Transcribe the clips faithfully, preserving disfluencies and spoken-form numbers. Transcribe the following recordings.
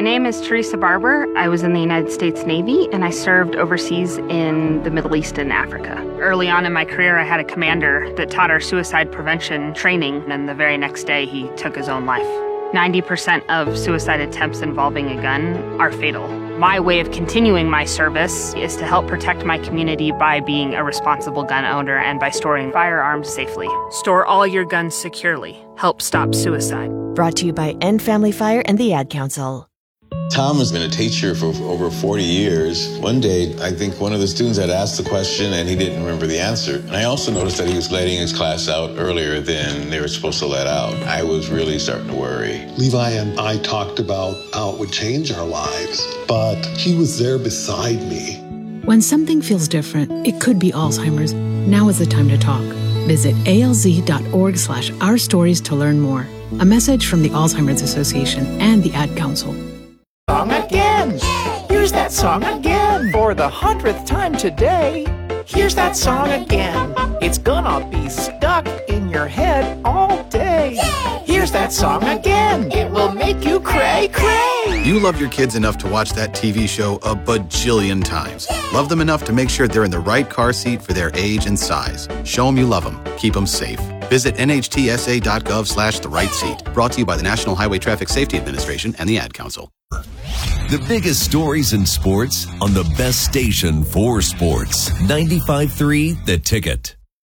My name is Teresa Barber. I was in the United States Navy, and I served overseas in the Middle East and Africa. Early on in my career, I had a commander that taught our suicide prevention training, and the very next day, he took his own life. ninety percent of suicide attempts involving a gun are fatal. My way of continuing my service is to help protect my community by being a responsible gun owner and by storing firearms safely. Store all your guns securely. Help stop suicide. Brought to you by End Family Fire and the Ad Council. Tom has been a teacher for over forty years. One day, I think one of the students had asked the question and he didn't remember the answer. And I also noticed that he was letting his class out earlier than they were supposed to let out. I was really starting to worry. Levi and I talked about how it would change our lives, but he was there beside me. When something feels different, it could be Alzheimer's. Now is the time to talk. Visit alz.org slash our stories to learn more. A message from the Alzheimer's Association and the Ad Council. Song again. Here's that song again. For the hundredth time today. Here's that song again. It's gonna be stuck in your head all day. Here's that song again. It will make you cray cray. You love your kids enough to watch that T V show a bajillion times. Love them enough to make sure they're in the right car seat for their age and size. Show them you love them. Keep them safe. Visit nhtsa.gov slash the right seat. Brought to you by the National Highway Traffic Safety Administration and the Ad Council. The biggest stories in sports on the best station for sports. ninety-five point three The Ticket.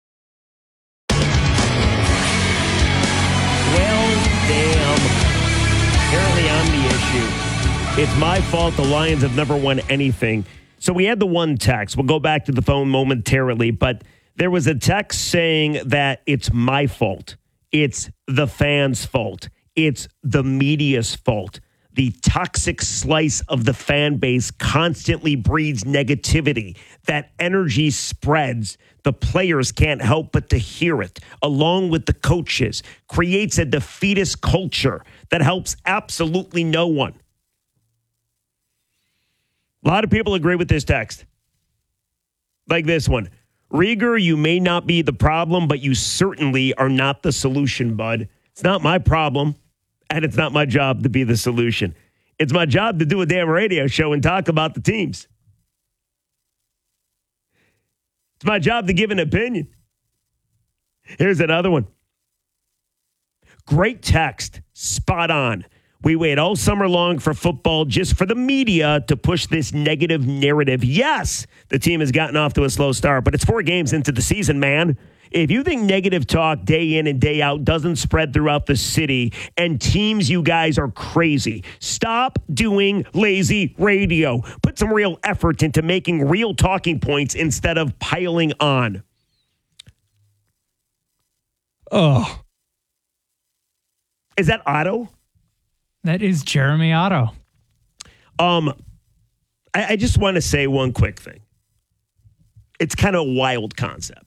Well, damn. Apparently I'm the issue. It's my fault the Lions have never won anything. So we had the one text. We'll go back to the phone momentarily, but there was a text saying that it's my fault. It's the fans' fault. It's the media's fault. The toxic slice of the fan base constantly breeds negativity. That energy spreads. The players can't help but to hear it, along with the coaches. Creates a defeatist culture that helps absolutely no one. A lot of people agree with this text. Like this one. Rieger, you may not be the problem, but you certainly are not the solution, bud. It's not my problem. And it's not my job to be the solution. It's my job to do a damn radio show and talk about the teams. It's my job to give an opinion. Here's another one. Great text. Spot on. We wait all summer long for football just for the media to push this negative narrative. Yes, the team has gotten off to a slow start, but it's four games into the season, man. If you think negative talk day in and day out doesn't spread throughout the city and teams, you guys are crazy. Stop doing lazy radio. Put some real effort into making real talking points instead of piling on. Oh. Is that Otto? That is Jeremy Otto. Um, I, I just want to say one quick thing. It's kind of a wild concept.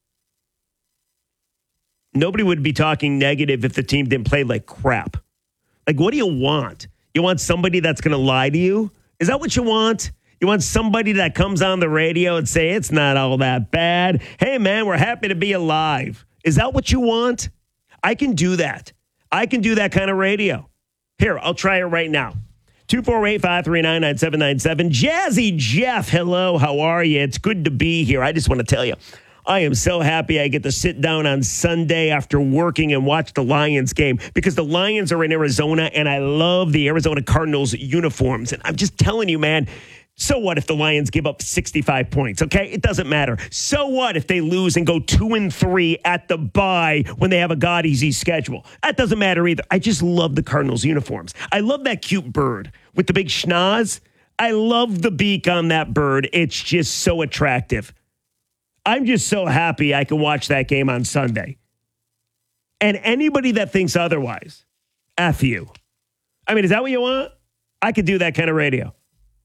Nobody would be talking negative if the team didn't play like crap. Like, what do you want? You want somebody that's going to lie to you? Is that what you want? You want somebody that comes on the radio and say, it's not all that bad. Hey, man, we're happy to be alive. Is that what you want? I can do that. I can do that kind of radio. Here, I'll try it right now. two four eight, five three nine, nine seven nine seven. Jazzy Jeff, hello, how are you? It's good to be here. I just want to tell you, I am so happy I get to sit down on Sunday after working and watch the Lions game because the Lions are in Arizona and I love the Arizona Cardinals uniforms. And I'm just telling you, man, so what if the Lions give up sixty-five points, okay? It doesn't matter. So what if they lose and go two and three at the bye when they have a god easy schedule? That doesn't matter either. I just love the Cardinals uniforms. I love that cute bird with the big schnoz. I love the beak on that bird. It's just so attractive. I'm just so happy I can watch that game on Sunday. And anybody that thinks otherwise, F you. I mean, is that what you want? I could do that kind of radio.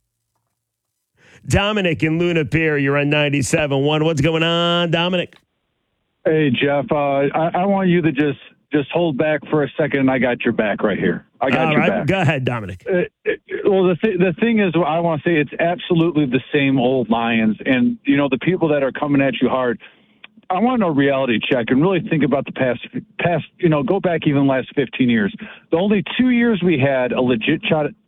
Dominic in Luna Pier, you're on ninety-seven point one. What's going on, Dominic? Hey, Jeff. Uh, I, I want you to just just hold back for a second, and I got your back right here. I got All your right. back. Go ahead, Dominic. Uh, it, well, the, th- the thing is, I want to say it's absolutely the same old Lions. And, you know, the people that are coming at you hard, I want to know reality check and really think about the past, past, you know, go back even last fifteen years. The only two years we had a legit shot at